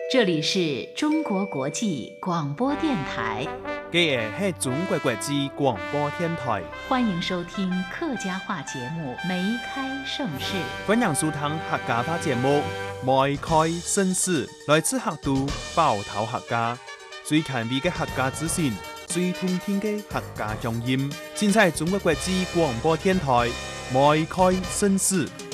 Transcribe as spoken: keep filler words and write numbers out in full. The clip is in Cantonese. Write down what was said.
这里是中国国际广播电台， 这个是中国国际广播电台， 欢迎收听客家话节目《梅开盛世》。 欢迎收听客家话节目《梅开盛世》，来自客都包头客家，最权威的客家资讯，最通天的客家乡音，尽在中国国际广播电台《梅开盛世》。